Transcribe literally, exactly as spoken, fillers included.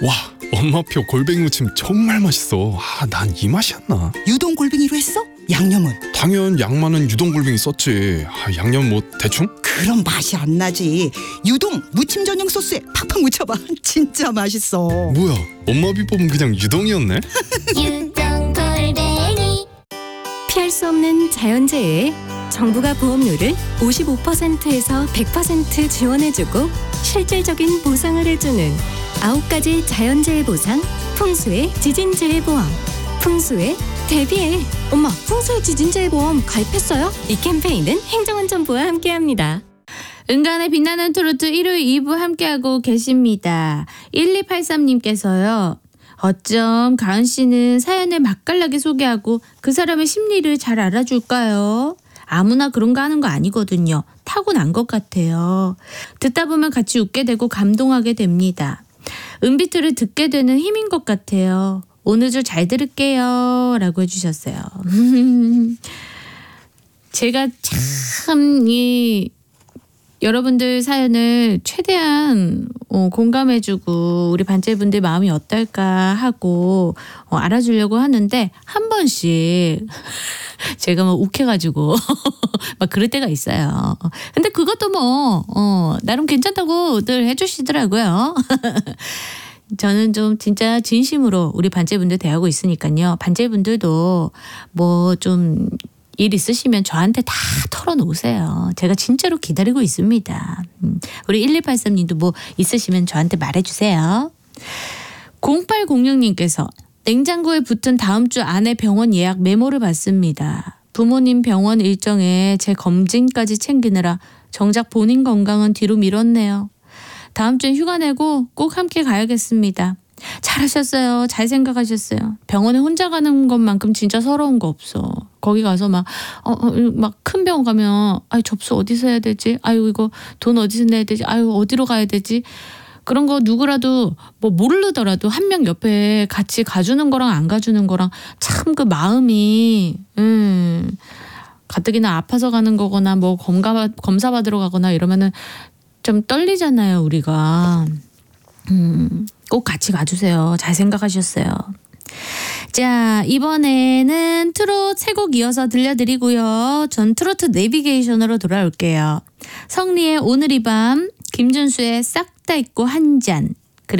와, 엄마표 골뱅이 무침 정말 맛있어. 아, 난 이 맛이 안 나. 유동 골뱅이로 했어? 양념은? 당연 양 많은 유동 골뱅이 썼지. 아, 양념 뭐 대충? 그럼 맛이 안 나지. 유동 무침 전용 소스에 팍팍 묻혀봐. 진짜 맛있어. 뭐야, 엄마 비법은 그냥 유동이었네? 유동 골뱅이. 피할 수 없는 자연재해, 정부가 보험료를 오십오 퍼센트에서 백 퍼센트 지원해주고 실질적인 보상을 해주는 아홉 가지 자연재해 보상, 풍수의 지진재해 보험. 풍수의 대비해. 엄마, 풍수의 지진재해 보험 가입했어요? 이 캠페인은 행정안전부와 함께합니다. 은간의 빛나는 트로트 일요일 이 부 함께하고 계십니다. 일이팔삼님께서요. 어쩜 가은씨는 사연을 맛깔나게 소개하고 그 사람의 심리를 잘 알아줄까요? 아무나 그런 거 하는 거 아니거든요. 타고난 것 같아요. 듣다 보면 같이 웃게 되고 감동하게 됩니다. 은비트를 듣게 되는 힘인 것 같아요. 오늘 좀 잘 들을게요 라고 해주셨어요. 제가 참 이 여러분들 사연을 최대한 어, 공감해주고 우리 반제분들 마음이 어떨까 하고 어, 알아주려고 하는데 한 번씩 제가 막 욱해가지고 막 그럴 때가 있어요. 근데 그것도 뭐 어, 나름 괜찮다고들 해주시더라고요. 저는 좀 진짜 진심으로 우리 반제분들 대하고 있으니까요. 반제분들도 뭐 좀 일 있으시면 저한테 다 털어놓으세요. 제가 진짜로 기다리고 있습니다. 우리 일일팔삼님도 뭐 있으시면 저한테 말해주세요. 공팔공육님께서 냉장고에 붙은 다음 주 아내 병원 예약 메모를 받습니다. 부모님 병원 일정에 제 검진까지 챙기느라 정작 본인 건강은 뒤로 미뤘네요. 다음 주엔 휴가 내고 꼭 함께 가야겠습니다. 잘하셨어요. 잘 생각하셨어요. 병원에 혼자 가는 것만큼 진짜 서러운 거 없어. 거기 가서 막, 어, 어, 막 큰 병원 가면, 아유, 접수 어디서 해야 되지? 아유, 이거 돈 어디서 내야 되지? 아유, 어디로 가야 되지? 그런 거 누구라도 뭐 모르더라도 한 명 옆에 같이 가주는 거랑 안 가주는 거랑 참 그 마음이, 음, 가뜩이나 아파서 가는 거거나 뭐 검사, 검사 받으러 가거나 이러면은 좀 떨리잖아요, 우리가. 음, 꼭 같이 가주세요. 잘 생각하셨어요. 자, 이번에는 트롯 세 곡 이어서 들려드리고요. 전 트로트 내비게이션으로 돌아올게요. 성리의 오늘 이 밤, 김준수의 싹 다 잊고 한 잔,